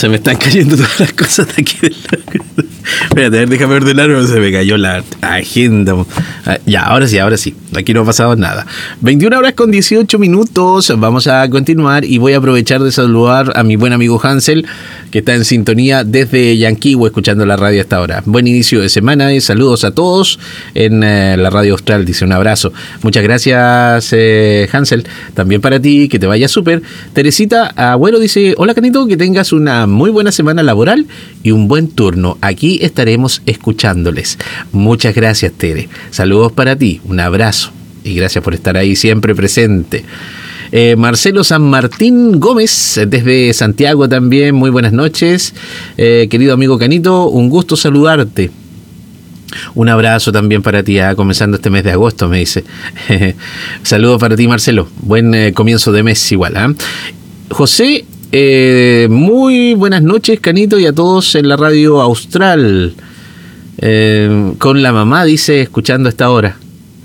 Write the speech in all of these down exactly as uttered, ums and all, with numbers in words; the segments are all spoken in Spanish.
Se me están cayendo todas las cosas de aquí. Espérate, a ver, déjame ordenarme. Se me cayó la agenda. Ya, ahora sí, ahora sí. Aquí no ha pasado nada. veintiuna horas con dieciocho minutos. Vamos a continuar y voy a aprovechar de saludar a mi buen amigo Hansel, que está en sintonía desde Yanquihue, escuchando la radio hasta ahora. Buen inicio de semana y saludos a todos en eh, la radio Austral. Dice un abrazo. Muchas gracias, eh, Hansel. También para ti, que te vaya súper. Teresita Agüero dice: hola, Canito, que tengas una muy buena semana laboral y un buen turno. Aquí estaremos escuchándoles. Muchas gracias, Tere. Saludos para ti. Un abrazo. Y gracias por estar ahí siempre presente. Eh, Marcelo San Martín Gómez, desde Santiago también, muy buenas noches. Eh, querido amigo Canito, un gusto saludarte. Un abrazo también para ti, ¿eh? Comenzando este mes de agosto, me dice. Saludos para ti, Marcelo. Buen eh, comienzo de mes igual. ¿eh? José, eh, muy buenas noches, Canito, y a todos en la radio Austral. Eh, con la mamá, dice, escuchando a esta hora.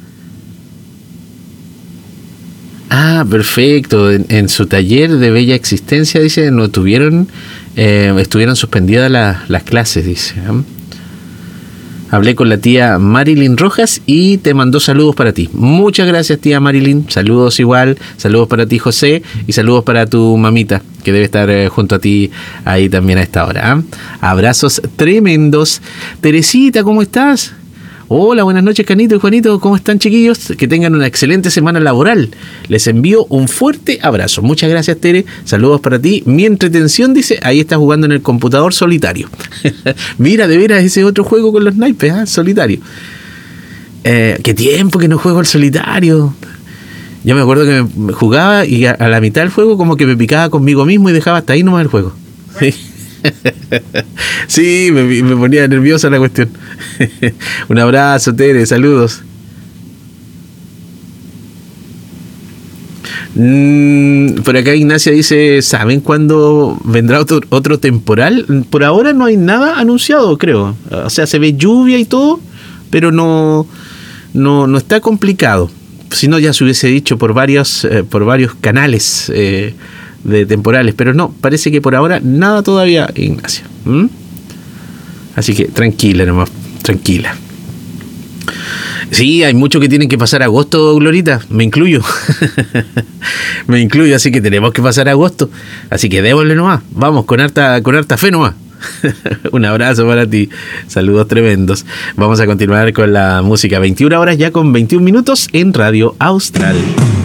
Ah, perfecto. En, en su taller de bella existencia, dice, no tuvieron, eh, estuvieron suspendidas la, las clases, dice. ¿eh? Hablé con la tía Marilyn Rojas y te mandó saludos para ti. Muchas gracias, tía Marilyn. Saludos igual. Saludos para ti, José. Y saludos para tu mamita, que debe estar eh, junto a ti ahí también a esta hora. ¿eh? Abrazos tremendos. Teresita, ¿cómo estás? Hola, buenas noches, Canito y Juanito. ¿Cómo están, chiquillos? Que tengan una excelente semana laboral. Les envío un fuerte abrazo. Muchas gracias, Tere. Saludos para ti. Mi entretención, dice, ahí está jugando en el computador solitario. Mira, de veras, ese otro juego con los naipes, ¿eh? Solitario. Eh, ¿Qué tiempo que no juego al solitario? Yo me acuerdo que me jugaba y a, a la mitad del juego como que me picaba conmigo mismo y dejaba hasta ahí nomás el juego. Sí, me, me ponía nerviosa la cuestión. Un abrazo, Tere, saludos. Mm, por acá Ignacia dice: ¿saben cuándo vendrá otro, otro temporal? Por ahora no hay nada anunciado, creo. O sea, se ve lluvia y todo, pero no, no, no está complicado. Si no, ya se hubiese dicho por varios, eh, por varios canales eh, de temporales, pero no, parece que por ahora nada todavía, Ignacia. ¿Mm? Así que tranquila nomás, tranquila. Sí, hay mucho que tienen que pasar agosto, Glorita, me incluyo. Me incluyo, así que tenemos que pasar agosto. Así que démosle nomás, vamos, con harta, con harta fe nomás. Un abrazo para ti, saludos tremendos. Vamos a continuar con la música. veintiuna horas ya con veintiún minutos en Radio Austral.